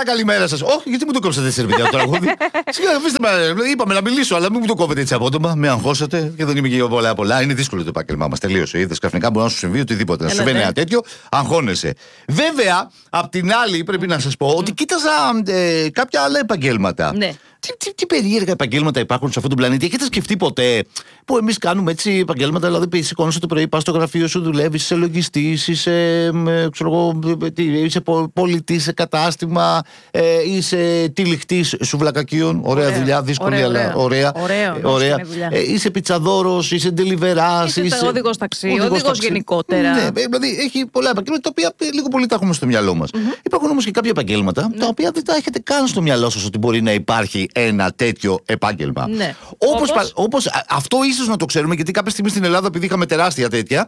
Καλά, καλημέρα σας. Όχι, γιατί μου το κόψατε έτσι, παιδιά, το τραγούδι. Είπαμε να μιλήσω, αλλά μην μου το κόβετε έτσι απότομα. Με αγχώσατε και δεν είμαι και πολλά. Είναι δύσκολο το επάγγελμά μας. Τελείωσε. Είδες, ξαφνικά μπορεί να σου συμβεί οτιδήποτε. Να σου συμβαίνει ένα τέτοιο, αγχώνεσαι. Βέβαια, απ' την άλλη, πρέπει να σας πω ότι κοίταζα κάποια άλλα επαγγέλματα. Ναι. Τι περίεργα επαγγέλματα υπάρχουν σε αυτόν τον πλανήτη. Έχετε σκεφτεί ποτέ που εμείς κάνουμε έτσι επαγγέλματα? Δηλαδή, σηκώνεσαι το πρωί, πας στο γραφείο σου, δουλεύεις, είσαι λογιστής, είσαι πολιτής σε κατάστημα, είσαι τυλιχτής σουβλακακίων. Ωραία δουλειά, δύσκολη, αλλά ωραία. Είσαι πιτσαδόρος, είσαι ντελιβεράς. Είσαι οδηγός ταξί, οδηγός γενικότερα. Ναι, δηλαδή έχει πολλά επαγγέλματα τα οποία λίγο πολύ τα έχουμε στο μυαλό μας. Υπάρχουν όμως και κάποια επαγγέλματα τα οποία δεν τα έχετε καν στο μυαλό σας ότι μπορεί να υπάρχει ένα τέτοιο επάγγελμα. Ναι. Όπως αυτό ίσως να το ξέρουμε, γιατί κάποια στιγμή στην Ελλάδα, επειδή είχαμε τεράστια τέτοια,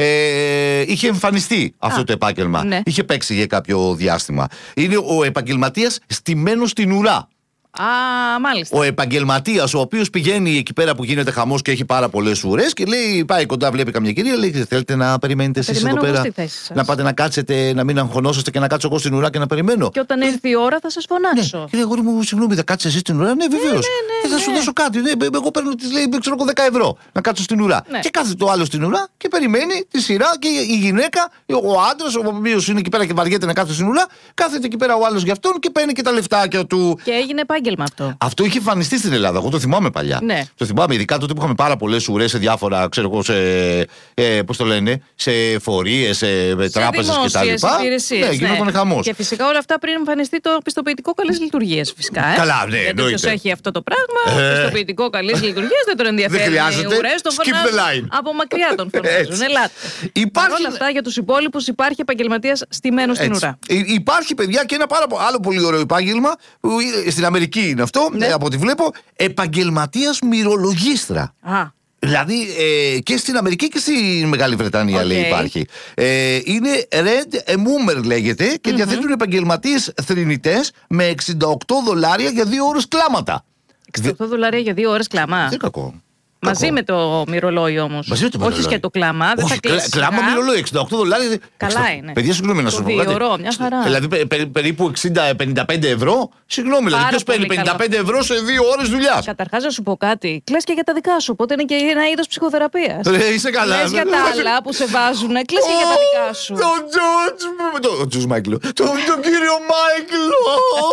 είχε εμφανιστεί αυτό το επάγγελμα. Ναι. Είχε παίξει για κάποιο διάστημα. Είναι ο επαγγελματίας στημένος στην ουρά. Μάλιστα. Ο επαγγελματίας, ο οποίος πηγαίνει εκεί πέρα που γίνεται χαμός και έχει πάρα πολλές ουρές και λέει, πάει κοντά, βλέπει καμιά κυρία, λέει: θέλετε να περιμένετε εσείς εδώ πέρα? Να πάτε να κάτσετε, να μην αγχωνόσαστε και να κάτσω εγώ στην ουρά και να περιμένω. Και όταν έρθει η ώρα θα σας φωνάξω. Ναι. Κύριε αγόρι μου, συγγνώμη, θα κάτσεις εσύ στην ουρά? Ναι, βεβαίως. Θα σου δώσω κάτι. Ναι, εγώ παίρνω, της λέει, ξέρω εγώ, 10 ευρώ να κάτσω στην ουρά. Ναι. Και κάθεται το άλλο στην ουρά και περιμένει τη σειρά και η γυναίκα, ο άντρας, ο οποίος είναι εκεί πέρα και βαριέται να κάθεται στην ουρά, κάθεται εκεί πέρα ο άλλος για αυτόν και παίρνει και τα λεφτάκια του. Και έγινε επάγγελμα αυτό. Αυτό είχε εμφανιστεί στην Ελλάδα. Εγώ το θυμάμαι παλιά. Ναι. Το θυμάμαι, ειδικά τότε που είχαμε πάρα πολλές ουρές σε διάφορα, ξέρω εγώ, πώς το λένε, σε εφορίες, σε τράπεζες κτλ. Ναι, γινόταν χαμός. Και φυσικά όλα αυτά πριν εμφανιστεί το πιστοποιητικό καλής λειτουργίας, φυσικά. Καλά, ναι, γιατί όποιος έχει αυτό το πράγμα, πιστοποιητικό καλής λειτουργίας, δεν τον ενδιαφέρει. Δεν χρειάζεται. Οι ουρές τον φωνάζουν. Από μακριά τον φωνάζουν. Ελάτε. Όλα αυτά για τους υπόλοιπους υπάρχει επαγγελματίας στημένος στην ουρά. Υπάρχει, παιδιά, και ένα άλλο πολύ ωραίο επάγγελμα που στην Αμερική είναι αυτό. Ναι. Από ό,τι βλέπω, επαγγελματίας μυρολογίστρα. Δηλαδή και στην Αμερική και στη Μεγάλη Βρετανία λέει υπάρχει. Είναι Red Emoomer λέγεται και διαθέτουν επαγγελματίες θρηνητές με $68 για 2 ώρες κλάματα. $68 για 2 ώρες κλάμα. Δεν κακό. Μαζί με το μυρολόι όμως. Όχι και το κλάμα. Δεν θα κλείσει. Κλάμα μυρολόι, $68. Καλά είναι. Παιδιά, συγγνώμη να σου πω κάτι. 2 ώρο, μια χαρά. Δηλαδή περίπου 60-55 ευρώ. Συγγνώμη, δηλαδή ποιος παίρνει 55 ευρώ σε 2 ώρες δουλειάς? Καταρχάς να σου πω κάτι. Κλαις και για τα δικά σου. Οπότε είναι και ένα είδος ψυχοθεραπείας. Είσαι καλά. Κλαις για τα άλλα που σε βάζουν. Κλαις και για τα δικά σου. Τον Τζος Μάικλο. Τον κύριο Μάικλο.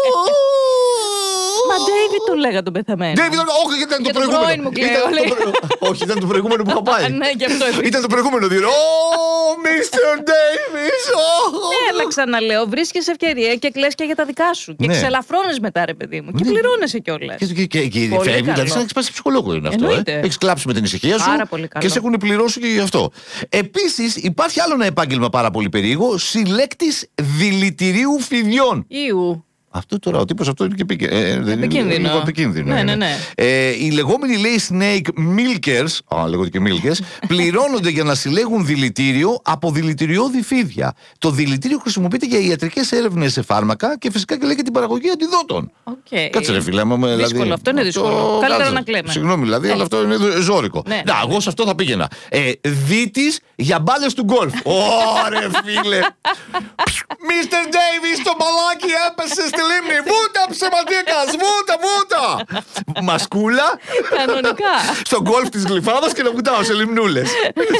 Μα Ντέιβιντ τον λέγα τον πεθαμένο. Όχι, ήταν το προηγούμενο. Όχι, ήταν το προηγούμενο που είχα πάει. Ναι, γι' αυτό ήταν το προηγούμενο. Μίστερ Ντέιβις. Ναι, αλλά ξαναλέω, βρίσκεις ευκαιρία και κλαις και για τα δικά σου. Και ξελαφρώνεις μετά, ρε παιδί μου. Και πληρώνεσαι κιόλας. Και φεύγει, δηλαδή, σαν να έχεις πάει σε ψυχολόγο είναι αυτό. Έχεις κλάψει με την ησυχία σου και σε έχουν πληρώσει και γι' αυτό. Επίσης, υπάρχει άλλο ένα επάγγελμα πάρα πολύ περίεργο. Συλλέκτης δηλητηρίου φιδιών. Αυτό τώρα, ο τύπος αυτό είναι και επικίνδυνο. Ναι. Οι λεγόμενοι, λέει, snake milkers, λέγονται και milkers, πληρώνονται για να συλλέγουν δηλητήριο από δηλητηριώδη φίδια. Το δηλητήριο χρησιμοποιείται για ιατρικές έρευνες σε φάρμακα και φυσικά και λέει και την παραγωγή αντιδότων. Κάτσε ρε φίλε. Δύσκολο, αυτό είναι δύσκολο. Καλύτερα να κλαίμε. Συγγνώμη, δηλαδή, αλλά αυτό είναι ζώρικο. Να, εγώ σε αυτό θα πήγαινα. Δίτης για μπάλες του γκολφ. Ωρε φίλε. Μίστερ Ντέιβις, το μπαλάκι έπεσε στη λίμνη. Βούτα, ψεματίκας, βούτα. Μασκούλα. Κανονικά. Στον γκολφ της Γλυφάδας και να βουτάω σε λιμνούλες.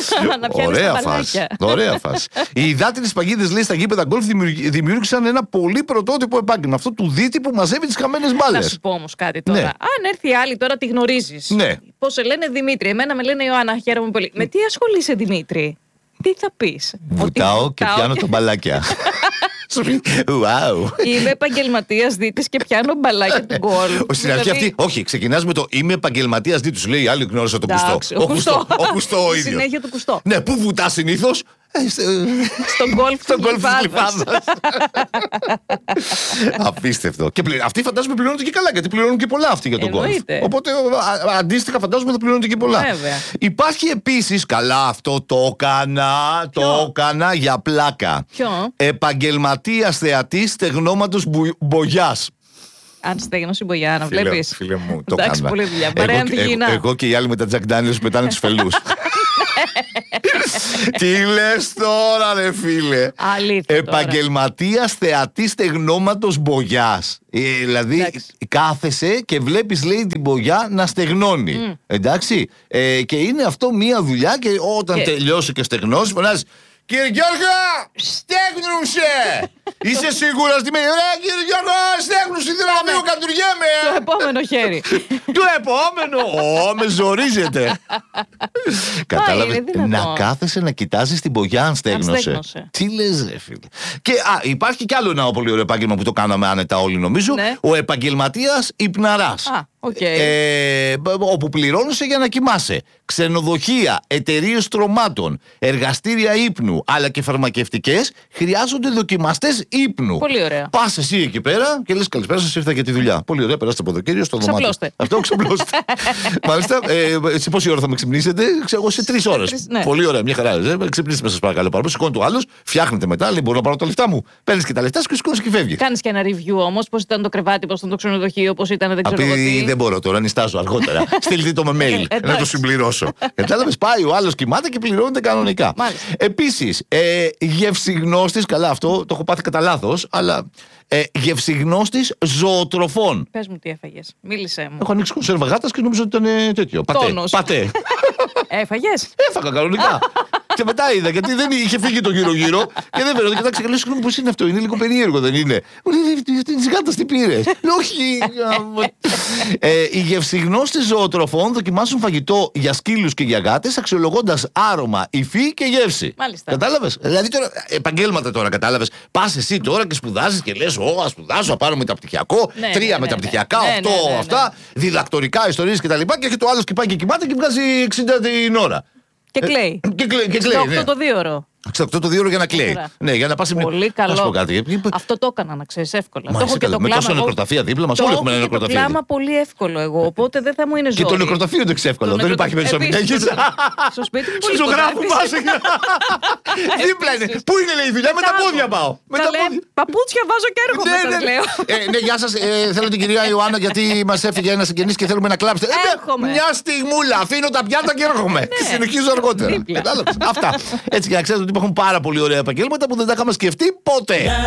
Ωραία φάση. Οι υδάτινες παγίδες, λέει, στα γήπεδα γκολφ δημιούργησαν ένα πολύ πρωτότυπο επάγγελμα. Αυτό του δίτη που μαζεύει τις χαμένες μπάλες. Να σου πω όμως κάτι τώρα. Αν έρθει άλλη τώρα τη γνωρίζεις. Πώς σε λένε Δημήτρη, εμένα με λένε Ιωάννα, χαίρομαι πολύ. Με τι ασχολείσαι, Δημήτρη? Τι θα πεις? Βουτάω και πιάνω τα μπαλάκια. Είμαι επαγγελματίας δίτης και πιάνω μπαλάκια του γκολ. Στην αρχή αυτή, όχι, ξεκινάς με το είμαι επαγγελματίας δίτης. Λέει η άλλη, γνώρισα τον Κουστό. Ο Κουστό ο ίδιος. Συνέχεια του Κουστό. Ναι, πού βουτά συνήθως? Στον γκολφ της Γλυφάδας. Απίστευτο. Και αυτοί φαντάζομαι πληρώνονται και καλά, γιατί πληρώνουν και πολλά αυτοί για τον γκολφ. Οπότε αντίστοιχα φαντάζομαι θα πληρώνονται και πολλά. Υπάρχει επίσης, καλά, αυτό το έκανα για πλάκα. Επαγγελματίας θεατής στεγνώματος μπογιάς. Αν στέγνωσε η Μπογιάνα, βλέπεις. Φίλε μου, το εντάξει, έκανα. Πολύ δουλειά. Παρέα αντιγυνά. Εγώ και οι άλλοι με τα Jack Daniels πετάνε τους φελούς. Τι λες τώρα, ρε φίλε? Επαγγελματίας θεατής στεγνώματος μπογιάς. Δηλαδή, κάθεσαι και βλέπεις, λέει, την μπογιά να στεγνώνει. Εντάξει. Και είναι αυτό μία δουλειά, και όταν τελειώσει και στεγνώσει, φωνάζει: Κύριε Γιώργο, στέγνουσε! Είσαι σίγουρα στη μέση? Ωραία, κύριε Γιώργο, στέγνουσε, δεν αμήνω, κατουργέμαι! Το επόμενο χέρι. Το επόμενο! Με ζορίζεται. Κατάλαβες, να κάθεσαι να κοιτάζεις την μπογιά αν στέγνωσε. Τι λες, ρε φίλε? Και υπάρχει κι άλλο ένα πολύ ωραίο επάγγελμα που το κάναμε άνετα όλοι, νομίζω. Ο επαγγελματίας υπναράς. Όπου πληρώνεσαι για να κοιμάσαι. Ξενοδοχεία, εταιρείες τρομάτων, εργαστήρια ύπνου, αλλά και φαρμακευτικές χρειάζονται δοκιμαστές ύπνου. Πολύ ωραία. Πας εσύ εκεί πέρα και λες: καλησπέρα, σας ήρθα για τη δουλειά. Πολύ ωραία, περάστε από εδώ, κύριο, στο δωμάτιο. Ξαπλώστε. Αυτό, ξαπλώστε. Μάλιστα, σε πόση ώρα θα με ξυπνήσετε? Ξέρω εγώ, σε 3 ώρες. Πολύ ωραία, μια χαρά. Ξυπνήστε με, σας παρακαλώ. Παραπάνω, σηκώνει το άλλο, φτιάχνετε μετά, λέει: μπορώ να πάρω τα λεφτά μου. Παίρνει και τα λεφτά σου και σηκώνει και φεύγει. Κάνει και ένα review όμως, πώς ήταν το κρεβάτι, πώς ήταν το ξενοδοχείο, πώς ήταν, δεν ξέρω τι. Δεν μπορώ τώρα, νιστάζω αργότερα. Στείλτε το με mail να το συμπληρώσω. Κατάλαβες, πάει ο άλλος, κοιμάται και πληρώνεται κανονικά. Επίσης, γευσιγνώστης, καλά, αυτό το έχω πάθει κατά λάθος, αλλά γευσιγνώστης ζωοτροφών. Πες μου τι έφαγες, μίλησέ μου. Έχω ανοίξει κονσέρβα γάτας και νομίζω ότι ήταν τέτοιο. Πατέ. Έφαγες? Έφαγα κανονικά. Και μετά είδα, γιατί δεν είχε φύγει το γύρω-γύρω και δεν φαίνεται. Κοιτάξτε και λέω: συγγνώμη, πώς είναι αυτό? Είναι λίγο περίεργο, δεν είναι? Μου λέει: τη γάτα τι πήρε? Όχι. Οι γευσιγνώστες ζωοτροφών δοκιμάσουν φαγητό για σκύλους και για γάτες, αξιολογώντας άρωμα, υφή και γεύση. Κατάλαβες? Δηλαδή τώρα, επαγγέλματα τώρα, κατάλαβες. Πας εσύ τώρα και σπουδάζεις και λες: α σπουδάσω, να πάρω μεταπτυχιακό, 3 μεταπτυχιακά, 8 αυτά, διδακτορικά, ιστορίες κτλ. Και έχει το άλλο και πάει και κοιμάται και βγάζει 60 την ώρα. Και κλαίει. Και κλαίει. 8 το 2ωρο. 8 το 2ωρο για να κλαίει. Ναι, για να πας. Πολύ καλό. Αυτό το έκανα, να ξέρεις, εύκολα. Το έχω και το με τόσα νεκροταφεία δίπλα μας, όλοι έχουμε ένα νεκροταφείο. Το κλάμα πολύ εύκολο εγώ, οπότε δεν θα μου είναι ζόρι. Και το νεκροταφείο είναι εύκολο, δεν υπάρχει περισσότερο. Στο σπίτι μου. Στου ζωγράφου μας. Δίπλα είναι. Πού είναι, λέει, η δουλειά? Με τα πόδια πάω. Παπούτσια βάζω και έρχομαι, σας λέω. Ναι, γεια σας. Θέλω την κυρία Ιωάννα, γιατί μας έφυγε ένας συγγενής και θέλουμε να κλάψετε. Μια στιγμούλα, αφήνω τα πιάτα και έρχομαι. Και συνεχίζω αργότερα. Αυτά. Έτσι, για να ξέρετε ότι υπάρχουν πάρα πολύ ωραία επαγγέλματα που δεν τα είχαμε σκεφτεί ποτέ.